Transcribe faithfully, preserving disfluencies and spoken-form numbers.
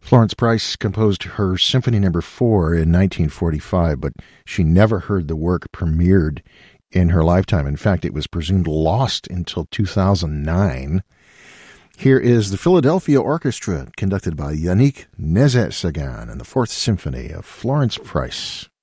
Florence Price composed her Symphony Number Four in nineteen forty-five, but she never heard the work premiered in her lifetime. In fact, it was presumed lost until two thousand nine. Here is the Philadelphia Orchestra, conducted by Yannick Nézet-Séguin, and the Fourth Symphony of Florence Price.